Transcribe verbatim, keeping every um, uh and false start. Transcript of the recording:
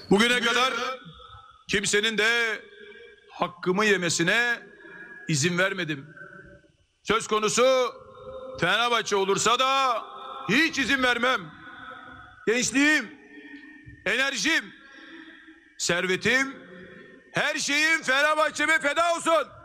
Bugüne kadar kimsenin de hakkımı yemesine izin vermedim. Söz konusu Fenerbahçe olursa da hiç izin vermem. Gençliğim, enerjim, servetim, her şeyim Fenerbahçe'me feda olsun.